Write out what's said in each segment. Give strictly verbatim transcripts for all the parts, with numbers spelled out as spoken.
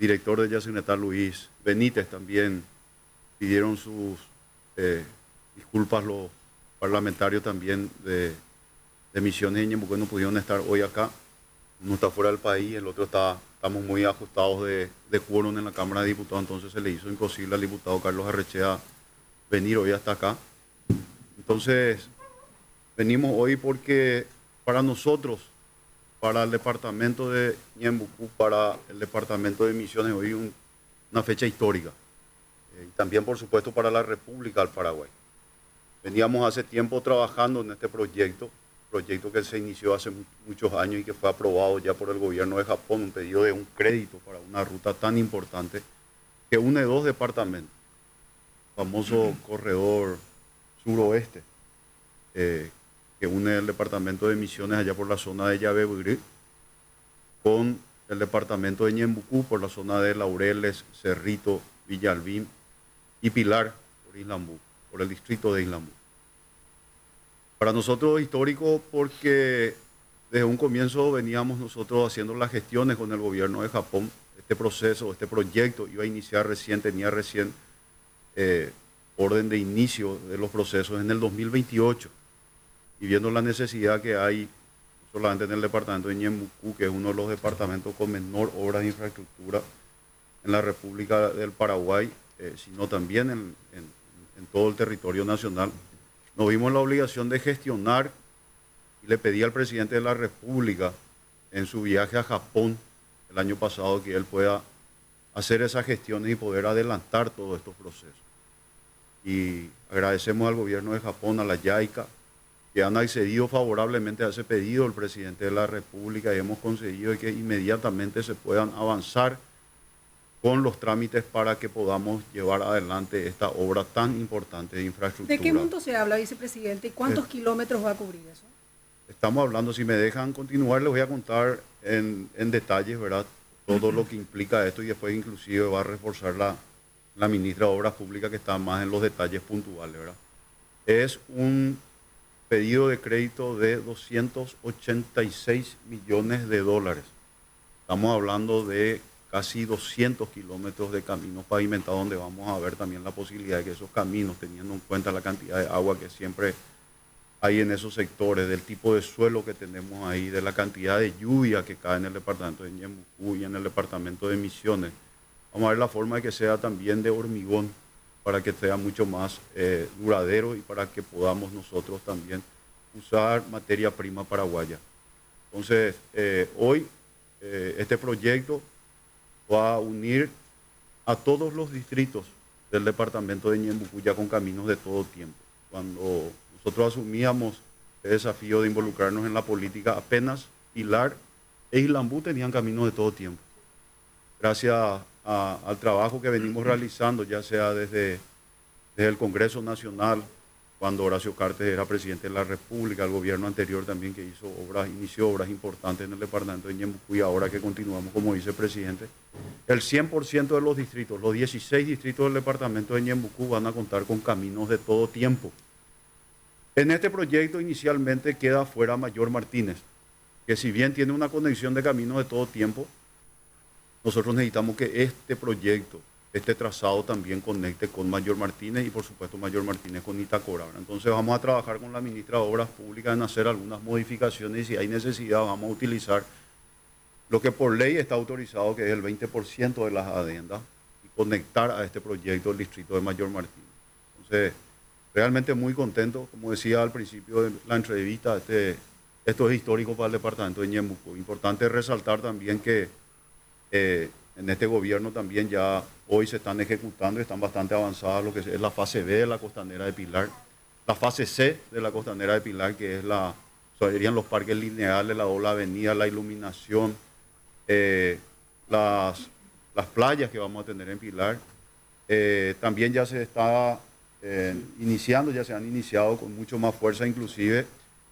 director de Yacyretá, Luis Benítez, también pidieron sus eh, disculpas los parlamentarios también de, de Misiones y Ñembucú, no pudieron estar hoy acá. Uno está fuera del país, el otro está, estamos muy ajustados de, de quórum en la Cámara de Diputados, entonces se le hizo imposible al diputado Carlos Arrechea venir hoy hasta acá. Entonces, venimos hoy porque para nosotros, para el departamento de Ñembucú, para el departamento de Misiones, hoy un, una fecha histórica. Eh, y también, por supuesto, para la República del Paraguay. Veníamos hace tiempo trabajando en este proyecto, proyecto que se inició hace muchos años y que fue aprobado ya por el gobierno de Japón, un pedido de un crédito para una ruta tan importante que une dos departamentos, el famoso corredor suroeste, eh, que une el departamento de Misiones allá por la zona de Llave con el departamento de Ñembucú por la zona de Laureles, Cerrito, Villalbín y Pilar por Islambú, por el distrito de Islambú. Para nosotros es histórico porque desde un comienzo veníamos nosotros haciendo las gestiones con el gobierno de Japón. Este proceso, este proyecto iba a iniciar recién, tenía recién eh, orden de inicio de los procesos en el dos mil veintiocho. Y viendo la necesidad que hay, no solamente en el departamento de Ñembucú, que es uno de los departamentos con menor obra de infraestructura en la República del Paraguay, eh, sino también en, en, en todo el territorio nacional, nos vimos la obligación de gestionar y le pedí al presidente de la República en su viaje a Japón el año pasado que él pueda hacer esas gestiones y poder adelantar todos estos procesos. Y agradecemos al gobierno de Japón, a la JICA, que han accedido favorablemente a ese pedido del presidente de la República y hemos conseguido que inmediatamente se puedan avanzar con los trámites para que podamos llevar adelante esta obra tan importante de infraestructura. ¿De qué monto se habla, vicepresidente? ¿Y cuántos eh, kilómetros va a cubrir eso? Estamos hablando, si me dejan continuar, les voy a contar en, en detalles, ¿verdad? Todo uh-huh. lo que implica esto y después inclusive va a reforzar la, la ministra de Obras Públicas que está más en los detalles puntuales, ¿verdad? Es un pedido de crédito de doscientos ochenta y seis millones de dólares. Estamos hablando de casi doscientos kilómetros de caminos pavimentados donde vamos a ver también la posibilidad de que esos caminos, teniendo en cuenta la cantidad de agua que siempre hay en esos sectores, del tipo de suelo que tenemos ahí, de la cantidad de lluvia que cae en el departamento de Ñembucú y en el departamento de Misiones, vamos a ver la forma de que sea también de hormigón para que sea mucho más eh, duradero y para que podamos nosotros también usar materia prima paraguaya. Entonces, eh, hoy eh, este proyecto va a unir a todos los distritos del departamento de Ñembucú ya con caminos de todo tiempo. Cuando nosotros asumíamos el desafío de involucrarnos en la política, apenas Pilar e Islambú tenían caminos de todo tiempo. Gracias a, al trabajo que venimos realizando, ya sea desde, desde el Congreso Nacional, cuando Horacio Cartes era presidente de la República, el gobierno anterior también que hizo obras, inició obras importantes en el departamento de Ñembucú y ahora que continuamos como vicepresidente, el cien por ciento de los distritos, los dieciséis distritos del departamento de Ñembucú van a contar con caminos de todo tiempo. En este proyecto inicialmente queda fuera Mayor Martínez, que si bien tiene una conexión de caminos de todo tiempo, nosotros necesitamos que este proyecto, este trazado también conecte con Mayor Martínez y por supuesto Mayor Martínez con Itacora. Entonces vamos a trabajar con la ministra de Obras Públicas en hacer algunas modificaciones y si hay necesidad vamos a utilizar lo que por ley está autorizado, que es el veinte por ciento de las adendas, y conectar a este proyecto el distrito de Mayor Martínez. Entonces, realmente muy contento, como decía al principio de la entrevista, este, esto es histórico para el departamento de Ñembucú. Importante resaltar también que eh, en este gobierno también ya hoy se están ejecutando y están bastante avanzadas lo que es la fase B de la costanera de Pilar, la fase C de la costanera de Pilar, que es la, serían los parques lineales, la doble avenida, la iluminación, eh, las, las playas que vamos a tener en Pilar. Eh, también ya se está eh, iniciando, ya se han iniciado con mucho más fuerza, inclusive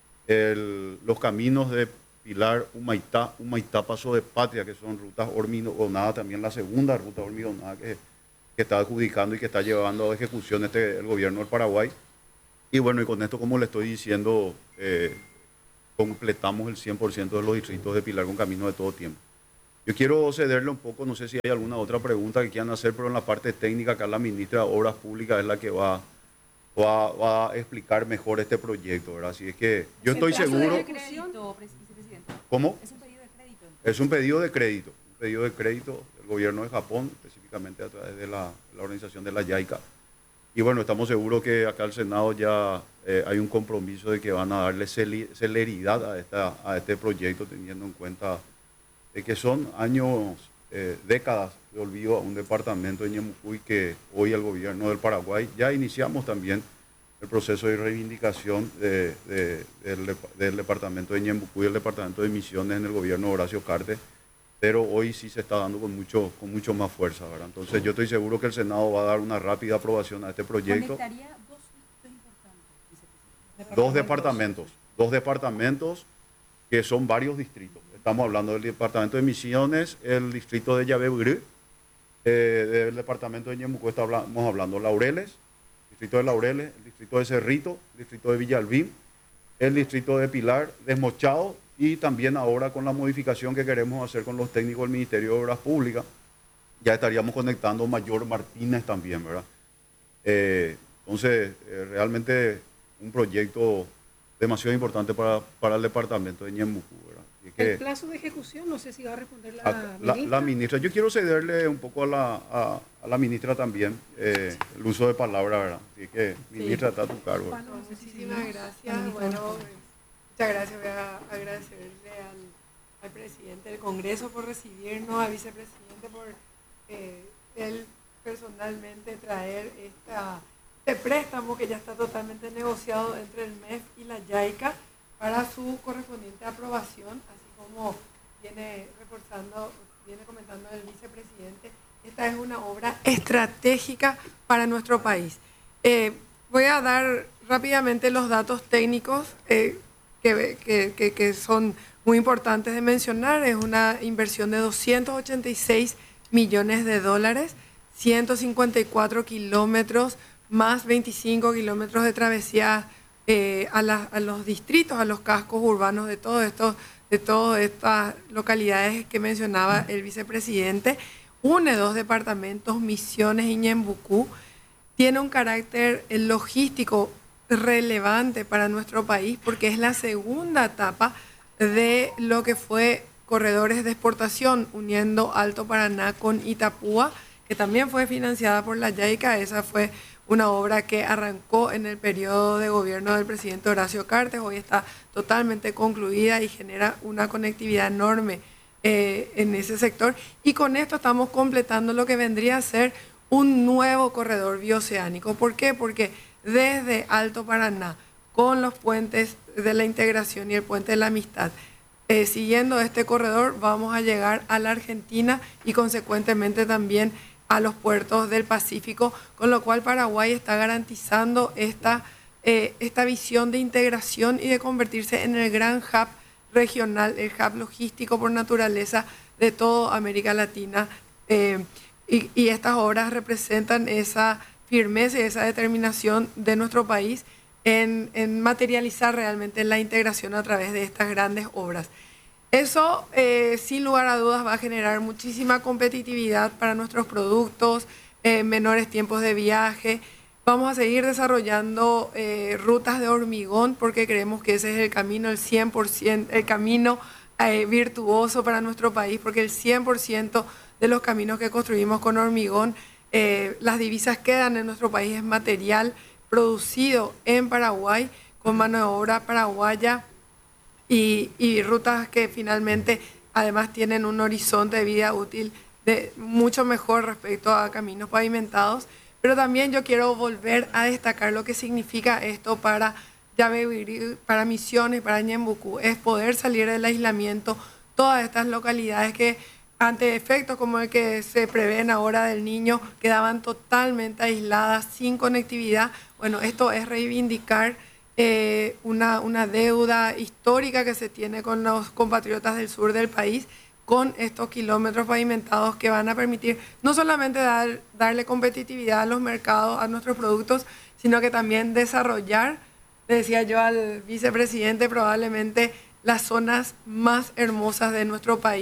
el, los caminos de Pilar, Humaitá, Humaitá, Paso de Patria, que son rutas hormigonadas, también la segunda ruta hormigonada que, que está adjudicando y que está llevando a ejecución este, el gobierno del Paraguay. Y bueno, y con esto, como le estoy diciendo, eh, completamos el cien por ciento de los distritos de Pilar con caminos de todo tiempo. Yo quiero cederle un poco, no sé si hay alguna otra pregunta que quieran hacer, pero en la parte técnica, acá la ministra de Obras Públicas es la que va, va, va a explicar mejor este proyecto, ¿verdad? Así es que yo estoy seguro... De crédito, vicepresidente. ¿Cómo? Es un pedido de crédito. Es un pedido de crédito, un pedido de crédito del gobierno de Japón, específicamente a través de la, la organización de la JICA. Y bueno, estamos seguros que acá el Senado ya eh, hay un compromiso de que van a darle celeridad a, esta, a este proyecto, teniendo en cuenta de que son años, eh, décadas de olvido a un departamento de Ñeembucú y que hoy el gobierno del Paraguay ya iniciamos también el proceso de reivindicación de, de, del, del departamento de Ñeembucú y el departamento de Misiones en el gobierno de Horacio Cartes, pero hoy sí se está dando con mucho, con mucho más fuerza, ¿verdad? Entonces yo estoy seguro que el Senado va a dar una rápida aprobación a este proyecto. Conectaría dos distritos importantes. Dos departamentos, dos departamentos que son varios distritos. Estamos hablando del departamento de Misiones, el distrito de Llavebrú, eh, del departamento de Ñeembucú estamos hablando Laureles, distrito de Laureles, el distrito de Cerrito, el distrito de Villalbín, el distrito de Pilar, Desmochado, y también ahora con la modificación que queremos hacer con los técnicos del Ministerio de Obras Públicas, ya estaríamos conectando Mayor Martínez también, ¿verdad? Eh, entonces, eh, realmente un proyecto demasiado importante para, para el departamento de Ñeembucú, ¿verdad? Y que, el plazo de ejecución, no sé si va a responder la, a, la ministra. La ministra. Yo quiero cederle un poco a la, a, a la ministra también eh, el uso de palabra, ¿verdad? Así que, ministra, sí. Está a tu cargo. Bueno, muchísimas gracias. Bueno, muchas gracias. Voy a agradecerle al, al presidente del Congreso por recibirnos, al vicepresidente por eh, él personalmente traer esta, este préstamo que ya está totalmente negociado entre el M E F y la JICA para su correspondiente aprobación, así como viene reforzando, viene comentando el vicepresidente. Esta es una obra estratégica para nuestro país. Eh, voy a dar rápidamente los datos técnicos eh, que, que, que, que son muy importantes de mencionar. Es una inversión de doscientos ochenta y seis millones de dólares, ciento cincuenta y cuatro kilómetros, más veinticinco kilómetros de travesía eh, a, la, a los distritos, a los cascos urbanos de todos estos, de todas estas localidades que mencionaba el vicepresidente. Une dos departamentos, Misiones y Ñeembucú. Tiene un carácter logístico relevante para nuestro país porque es la segunda etapa de lo que fue corredores de exportación uniendo Alto Paraná con Itapúa, que también fue financiada por la JICA. Esa fue una obra que arrancó en el periodo de gobierno del presidente Horacio Cartes, hoy está totalmente concluida y genera una conectividad enorme eh, en ese sector. Y con esto estamos completando lo que vendría a ser un nuevo corredor bioceánico. ¿Por qué? Porque desde Alto Paraná, con los puentes de la integración y el puente de la amistad, eh, siguiendo este corredor vamos a llegar a la Argentina y consecuentemente también a los puertos del Pacífico, con lo cual Paraguay está garantizando esta, eh, esta visión de integración y de convertirse en el gran hub regional, el hub logístico por naturaleza de toda América Latina. Eh, y, y estas obras representan esa firmeza y esa determinación de nuestro país en, en materializar realmente la integración a través de estas grandes obras. Eso, eh, sin lugar a dudas, va a generar muchísima competitividad para nuestros productos, eh, menores tiempos de viaje. Vamos a seguir desarrollando eh, rutas de hormigón porque creemos que ese es el camino, el cien por ciento, el camino eh, virtuoso para nuestro país, porque el cien por ciento de los caminos que construimos con hormigón, eh, las divisas quedan en nuestro país, es material producido en Paraguay con mano de obra paraguaya. Y, y rutas que finalmente además tienen un horizonte de vida útil de mucho mejor respecto a caminos pavimentados. Pero también yo quiero volver a destacar lo que significa esto para Llavebrú, para Misiones, para Ñeembucú, es poder salir del aislamiento. Todas estas localidades que ante efectos como el que se prevén ahora del Niño quedaban totalmente aisladas, sin conectividad. Bueno, esto es reivindicar Eh, una, una deuda histórica que se tiene con los compatriotas del sur del país, con estos kilómetros pavimentados que van a permitir no solamente dar, darle competitividad a los mercados, a nuestros productos, sino que también desarrollar, le decía yo al vicepresidente, probablemente las zonas más hermosas de nuestro país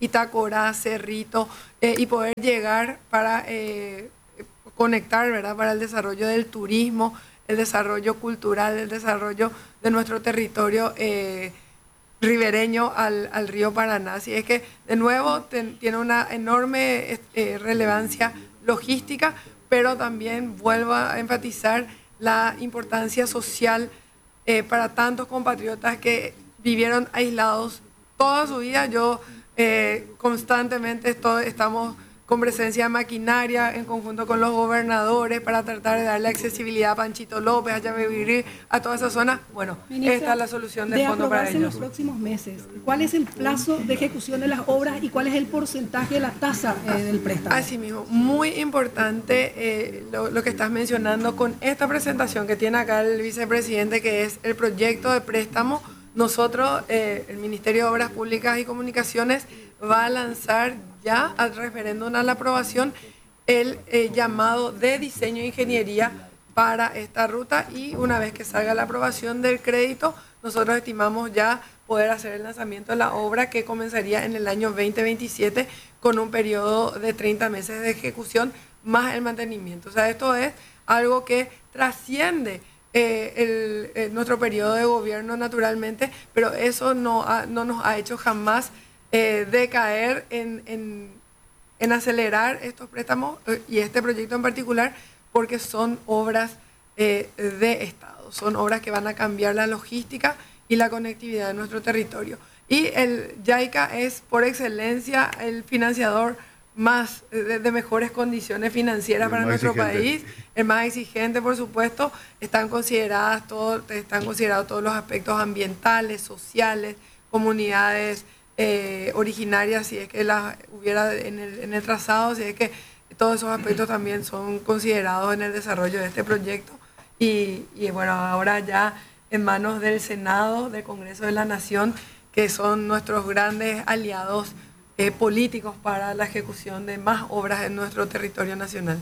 Itacorá, Cerrito, eh, y poder llegar para eh, conectar, ¿verdad?, para el desarrollo del turismo, el desarrollo cultural, el desarrollo de nuestro territorio eh, ribereño al, al río Paraná. Así es que, de nuevo, ten, tiene una enorme eh, relevancia logística, pero también vuelvo a enfatizar la importancia social eh, para tantos compatriotas que vivieron aislados toda su vida. Yo eh, constantemente estoy, estamos con presencia de maquinaria en conjunto con los gobernadores para tratar de darle accesibilidad a Panchito López, a Yabebirí, a toda esa zona. Bueno, Ministra, esta es la solución de, de fondo para aprobarse ellos. en los próximos meses, ¿cuál es el plazo de ejecución de las obras y cuál es el porcentaje de la tasa eh, del préstamo? Así mismo, muy importante eh, lo, lo que estás mencionando con esta presentación que tiene acá el vicepresidente, que es el proyecto de préstamo. Nosotros, eh, el Ministerio de Obras Públicas y Comunicaciones, va a lanzar ya al referéndum a la aprobación el eh, llamado de diseño e ingeniería para esta ruta, y una vez que salga la aprobación del crédito, nosotros estimamos ya poder hacer el lanzamiento de la obra, que comenzaría en el año veinte veintisiete con un periodo de treinta meses de ejecución más el mantenimiento. O sea, esto es algo que trasciende Eh, el, eh, nuestro periodo de gobierno, naturalmente, pero eso no, ha, no nos ha hecho jamás eh, decaer en, en, en acelerar estos préstamos eh, y este proyecto en particular, porque son obras eh, de Estado, son obras que van a cambiar la logística y la conectividad de nuestro territorio. Y el JICA es por excelencia el financiador más de, de mejores condiciones financieras para nuestro exigente. país, el más exigente, por supuesto. Están consideradas todo, están considerados todos los aspectos ambientales, sociales, comunidades eh, originarias, si es que las hubiera en el, en el trazado, si es que todos esos aspectos también son considerados en el desarrollo de este proyecto. Y, y bueno, ahora ya en manos del Senado, del Congreso de la Nación, que son nuestros grandes aliados Eh, políticos para la ejecución de más obras en nuestro territorio nacional.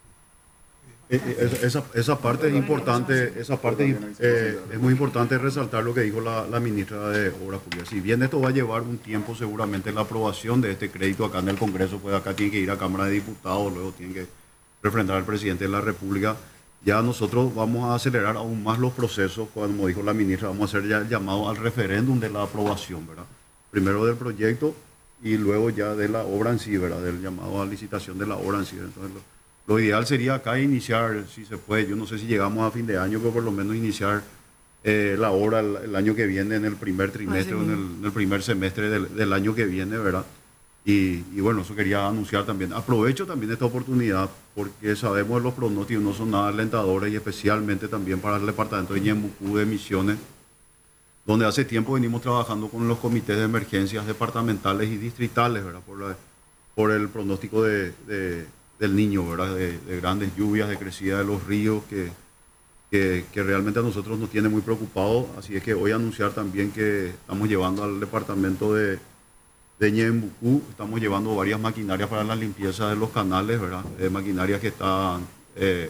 Eh, eh, esa, esa parte es importante, esa parte eh, es muy importante resaltar lo que dijo la, la ministra de Obras Públicas. Si bien esto va a llevar un tiempo, seguramente la aprobación de este crédito acá en el Congreso, pues acá tiene que ir a Cámara de Diputados, luego tiene que refrendar al presidente de la República. Ya nosotros vamos a acelerar aún más los procesos, como dijo la ministra, vamos a hacer ya el llamado al referéndum de la aprobación, ¿verdad? Primero del proyecto y luego ya de la obra en sí, ¿verdad? Del llamado a licitación de la obra en sí. Entonces, lo, lo ideal sería acá iniciar, si se puede, yo no sé si llegamos a fin de año, pero por lo menos iniciar eh, la obra el, el año que viene, en el primer trimestre o en el, en el primer semestre del, del año que viene, ¿verdad? Y, y bueno, eso quería anunciar también. Aprovecho también esta oportunidad porque sabemos que los pronósticos no son nada alentadores, y especialmente también para el departamento de Ñembucú de Misiones, donde hace tiempo venimos trabajando con los comités de emergencias departamentales y distritales, ¿verdad? Por, la, por el pronóstico de, de, del niño, ¿verdad? De, de grandes lluvias, de crecida de los ríos, que, que, que realmente a nosotros nos tiene muy preocupados. Así es que hoy anunciar también que estamos llevando al departamento de, de Ñembucú, estamos llevando varias maquinarias para la limpieza de los canales, ¿verdad? Eh, maquinarias que están... Eh,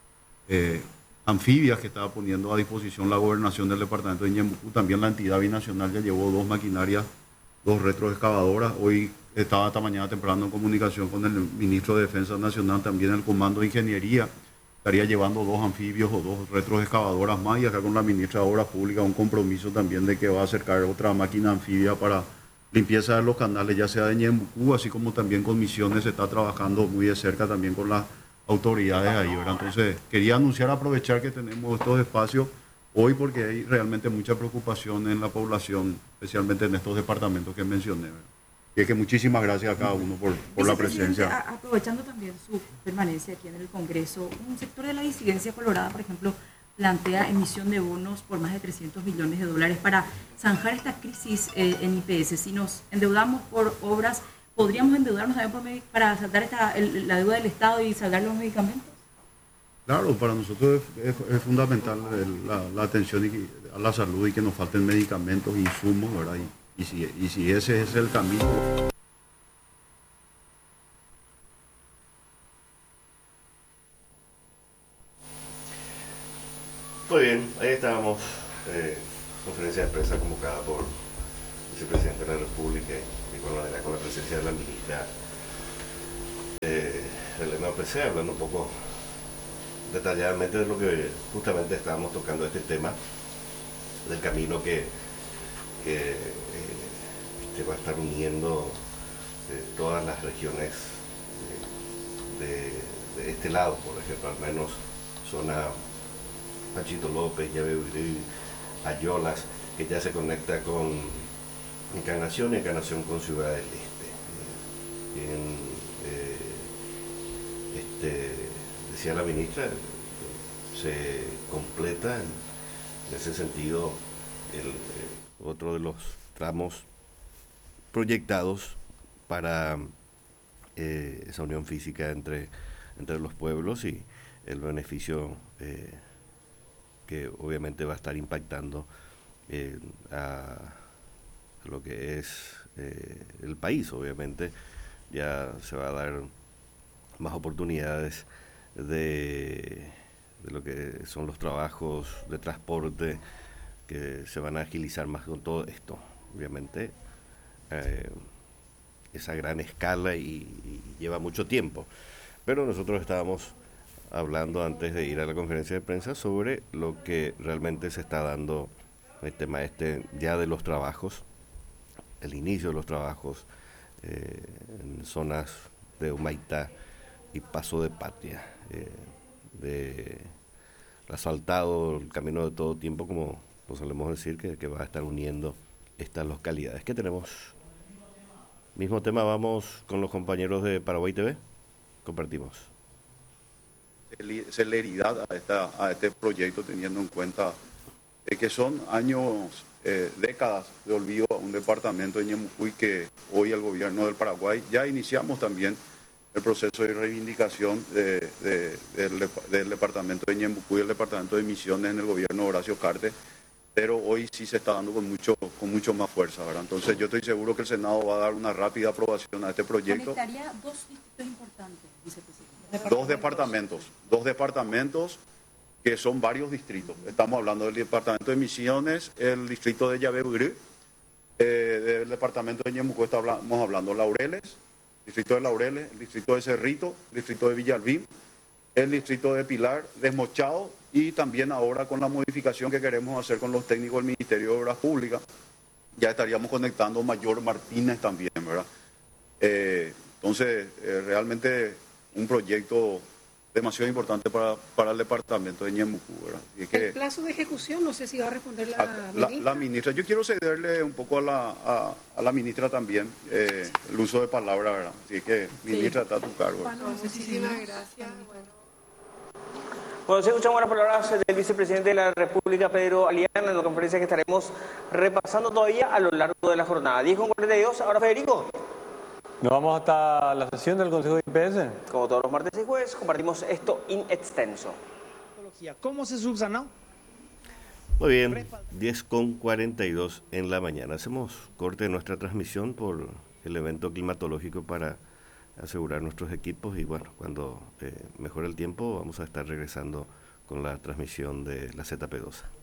eh, anfibias que estaba poniendo a disposición la gobernación del departamento de Ñembucú. También la entidad binacional ya llevó dos maquinarias, dos retroexcavadoras. Hoy estaba esta mañana temprano en comunicación con el ministro de Defensa Nacional, también el Comando de Ingeniería, estaría llevando dos anfibios o dos retroexcavadoras más, y acá con la ministra de Obras Públicas un compromiso también de que va a acercar otra máquina anfibia para limpieza de los canales, ya sea de Ñembucú, así como también con Misiones se está trabajando muy de cerca también con la autoridades ahí, ¿verdad? Entonces, quería anunciar, aprovechar que tenemos estos espacios hoy porque hay realmente mucha preocupación en la población, especialmente en estos departamentos que mencioné, ¿verdad? Y es que muchísimas gracias a cada uno por, por la presencia. Aprovechando también su permanencia aquí en el Congreso, un sector de la disidencia colorada, por ejemplo, plantea emisión de bonos por más de trescientos millones de dólares para zanjar esta crisis eh, en I P S. Si nos endeudamos por obras, ¿podríamos endeudarnos también para saldar esta, el, la deuda del Estado y saldar los medicamentos? Claro, para nosotros es, es, es fundamental la, la atención y, a la salud, y que nos falten medicamentos, insumos, ¿verdad? Y, y, si, y si ese es el camino... Muy bien, ahí estábamos, eh, conferencia de prensa convocada por el vicepresidente de la República. y con la, con la presencia de la ministra eh, Elena Opecea, hablando un poco detalladamente de lo que justamente estábamos tocando, este tema del camino que, que, eh, que va a estar uniendo eh, todas las regiones eh, de, de este lado, por ejemplo, al menos zona Pachito López, Yabebirí, Ayolas, que ya se conecta con Encarnación y Encarnación con Ciudad del Este. Eh, en, eh, este, decía la ministra, eh, se completa en, en ese sentido el, eh, otro de los tramos proyectados para eh, esa unión física entre, entre los pueblos y el beneficio eh, que obviamente va a estar impactando eh, a, a lo que es eh, el país. Obviamente ya se va a dar más oportunidades de, de lo que son los trabajos de transporte, que se van a agilizar más con todo esto. Obviamente eh, esa gran escala y, y lleva mucho tiempo, pero nosotros estábamos hablando antes de ir a la conferencia de prensa sobre lo que realmente se está dando, el tema este ya de los trabajos, el inicio de los trabajos eh, en zonas de Humaitá y Paso de Patria, eh, de asfaltado, el camino de todo tiempo, como lo solemos decir, que, que va a estar uniendo estas localidades. ¿Qué tenemos? Mismo tema, vamos con los compañeros de Paraguay T V, compartimos. Celeridad a, esta, a este proyecto, teniendo en cuenta eh, que son años, eh, décadas de olvido a un departamento de Ñemucuy que hoy el gobierno del Paraguay ya iniciamos también el proceso de reivindicación de, de, del, del departamento de Ñemucuy, el departamento de Misiones en el gobierno de Horacio Cartes, pero hoy sí se está dando con mucho, con mucho más fuerza, ¿verdad? Entonces yo estoy seguro que el Senado va a dar una rápida aprobación a este proyecto. Conectaría dos distritos importantes, vicepresidente. Dos departamentos, dos departamentos que son varios distritos. Estamos hablando del departamento de Misiones, el distrito de Yabebirí, eh, del departamento de Ñemucuy estamos hablando Laureles, distrito de Laureles, el distrito de Cerrito, el distrito de Villalbín, el distrito de Pilar, Desmochado, y también ahora con la modificación que queremos hacer con los técnicos del Ministerio de Obras Públicas, ya estaríamos conectando Mayor Martínez también, ¿verdad? Eh, entonces, eh, realmente un proyecto demasiado importante para, para el departamento de Ñemucuy, ¿verdad? Y es que, el plazo de ejecución, no sé si va a responder la, a, la, ministra. la ministra. Yo quiero cederle un poco a la, a, a la ministra también eh, el uso de palabra, ¿verdad? Así que, ministra, sí, está a tu cargo. Bueno, muchísimas gracias. Bueno. Bueno, sí, escuchamos las palabras del vicepresidente de la República, Pedro Alián, en la conferencia que estaremos repasando todavía a lo largo de la jornada. diez con cuarenta y dos, ahora Federico. Nos vamos hasta la sesión del Consejo de I P S. Como todos los martes y jueves, compartimos esto in extenso. ¿Cómo se subsanó? Muy bien, diez con cuarenta y dos en la mañana. Hacemos corte de nuestra transmisión por el evento climatológico para asegurar nuestros equipos y bueno, cuando eh, mejore el tiempo vamos a estar regresando con la transmisión de la Z P dos.